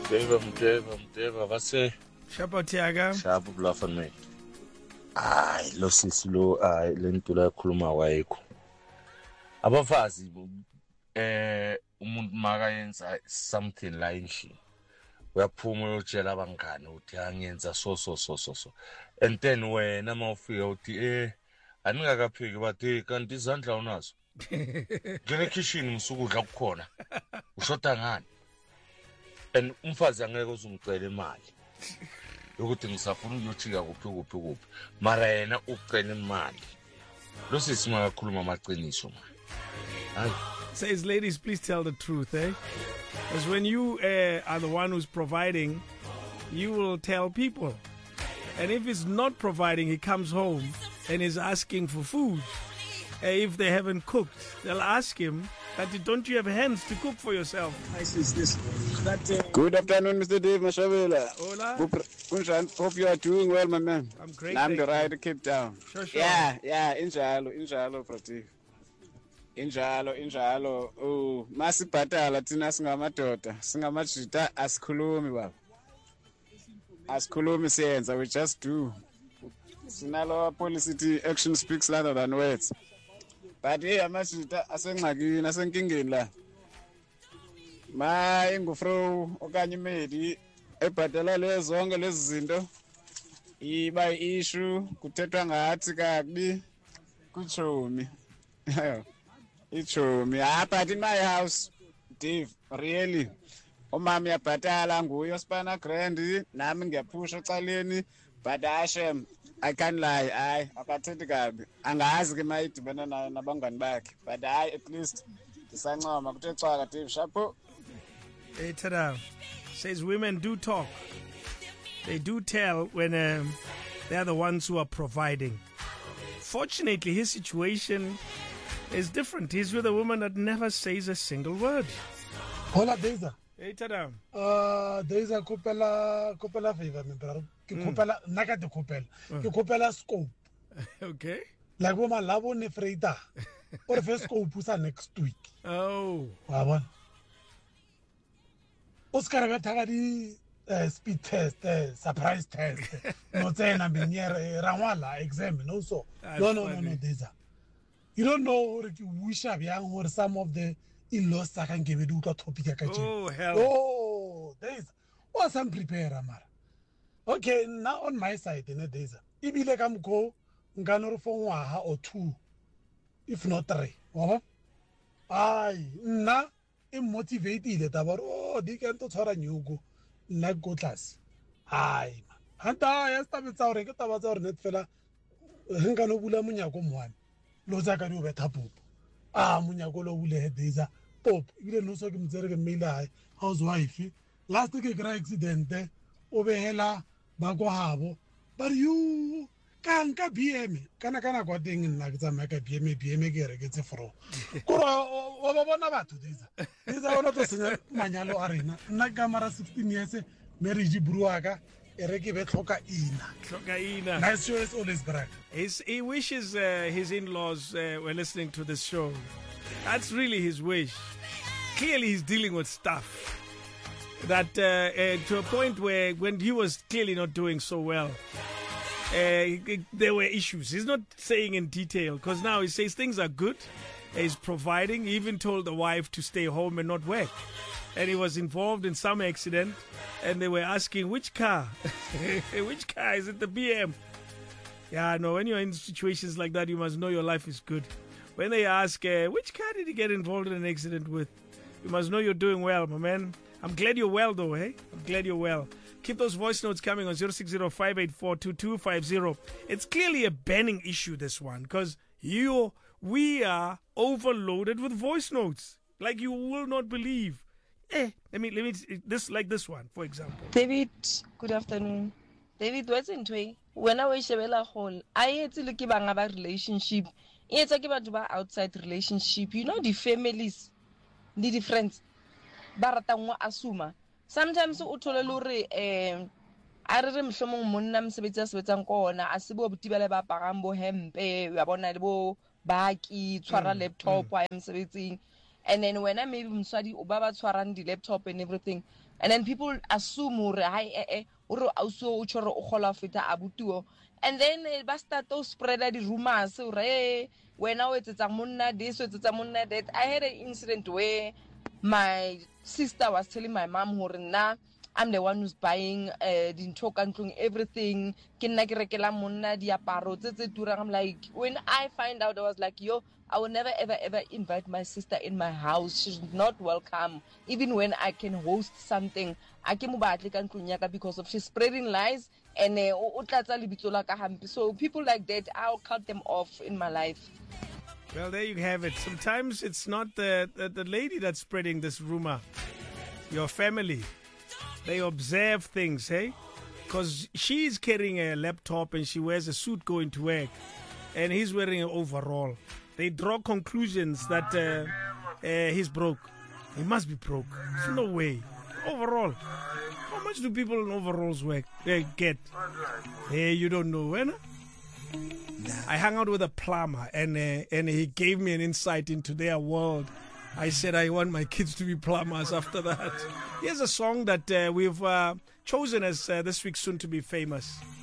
Mdeva, vase. Shapo Tiaga. Shapo Blafan me. Lo sisi lo, lento la khuluma wayekho. Abafazi, umuntu makayenza something la inshi. Uyaphuma uyotshela abangane uthi angenza so. And then wena mawufika uthi aningakaphiki bathi kanti izandla unazo. Ngene kitchen ngisukudla kukhona. Ushoda ngani? And umfazi angeke uzumcela imali. Yokuthi ngisafuna ukuyojika kuphi. Mara yena ucela imali. Lo sisi makakhuluma amaqiniso man. Hayi. Says, ladies, please tell the truth, eh? Because when you are the one who's providing, you will tell people. And if he's not providing, he comes home and is asking for food. If they haven't cooked, they'll ask him, don't you have hands to cook for yourself? Good afternoon, Mr. Dave Mashavela. Hola. Hope you are doing well, my man. I'm great. I'm the right to Cape Town. Sure. Yeah, injalo, Prati. Injalo. Oh, masiphatala thina singamadoda, singamajita asikhulumi baba. Asikhulumi siyenza, we just do. Sinalo policy action speaks louder than words. But hey, amajita asengxakini, asenkingeni la. Ingufro okanye imedi ebhadala lezo zonke lezi zinto. Iba issue kuthethwa ngathi kabi kuchomi. Ichomi. But in my house, Dave, really. Umama uyabhatala nguye osipana grand nami ngiyaphusha ecaleni but Hashem I can't lie akathethi kabi angazi ke mayidibana nabangani bakhe but at least disancoma kuthe cwaka Dave shapo. Hey, tada. Says women do talk. They do tell when they're the ones who are providing. Fortunately, his situation is different. He's with a woman that never says a single word. Hola, Deza. Hey, tada. Deza kopela favor, me brother. Kopela naka de kopela. Ke kopela scope. Okay. Like woman labo ne freida. Or first scope pusa next week. Oh. Wa Oscar ga thaga di speed test, surprise test. No tsena benyere rangwala exam no so. No, Deza. You don't know what you wish up young or some of the in-laws I can give you a topic. Oh, hell. Oh, Deza. What's I'm prepared, Amar? Okay, now on my side, in a Deza. If you like, I'm go, Ganor for 1 or 2, if not 3. Na, I'm motivated about, they can't tell a new go, like go class. And I stop it out and get about our net fella. Hangano Bula Munyagum one. Lozaka do better poop. Munyagolo will Deza. Pope, you didn't know so Mila, housewife. Last week, a accident, over Hela, Bago Habo. But you can't BM. Can go ding in like some BM gets a fro. What to this? These are one of the Manalo Arena. Nagamara 16 years, Mary G. Bruaga. Nice show is always bright. He wishes his in-laws were listening to this show. That's really his wish. Clearly he's dealing with stuff that to a point where when he was clearly not doing so well, there were issues. He's not saying in detail because now he says things are good. He's providing. He even told the wife to stay home and not work. And he was involved in some accident. And they were asking, which car? Which car? Is it the BM? Yeah, no, when you're in situations like that, you must know your life is good. When they ask, which car did you get involved in an accident with? You must know you're doing well, my man. I'm glad you're well, though, eh? I'm glad you're well. Keep those voice notes coming on 060-584-2250. It's clearly a banning issue, this one, because we are overloaded with voice notes. Like you will not believe. Let me this one, for example. David, good afternoon. David, what's in way? When I was a hole, I had to look about relationship. It's like about outside relationship. You know the families, the difference. Baratangwa asuma. Sometimes utolelure I remember some monam sebetsa sebetsang kona asibo botibele ba pagambo hempe ya bona lebo baki tshwara laptop wa emsebetsing. And then when I maybe mswadi ubaba tshwarang the laptop and everything, and then people assume ore hai ore also o tshware o gola feta abutuo, and then ba start to spread the rumors ore when I was at monna this was at monna that. I had an incident where my sister was telling my mom ore na I'm the one who's buying everything. I'm like, when I find out, I was like, yo, I will never ever ever invite my sister in my house. She's not welcome. Even when I can host something, I can because of she's spreading lies and so people like that, I'll cut them off in my life. Well, there you have it. Sometimes it's not the lady that's spreading this rumor. Your family. They observe things, hey? Because she's carrying a laptop and she wears a suit going to work, and he's wearing an overall. They draw conclusions that he's broke. He must be broke. There's no way. Overall. How much do people in overalls get? Hey, you don't know, eh? I hung out with a plumber, and he gave me an insight into their world. I said I want my kids to be plumbers after that. Here's a song that we've chosen as this week's soon to be famous.